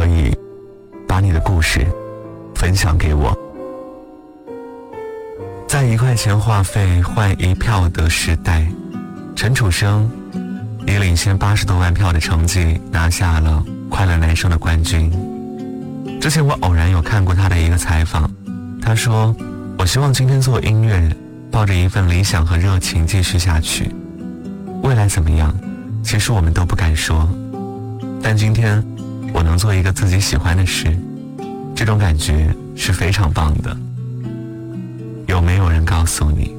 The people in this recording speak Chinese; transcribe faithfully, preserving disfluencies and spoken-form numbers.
以把你的故事分享给我。在一块钱话费换一票的时代，陈楚生以领先八十多万票的成绩拿下了快乐男声的冠军。之前我偶然有看过他的一个采访，他说，我希望今天做音乐抱着一份理想和热情继续下去，未来怎么样其实我们都不敢说，但今天我能做一个自己喜欢的事，这种感觉是非常棒的。有没有人告诉你，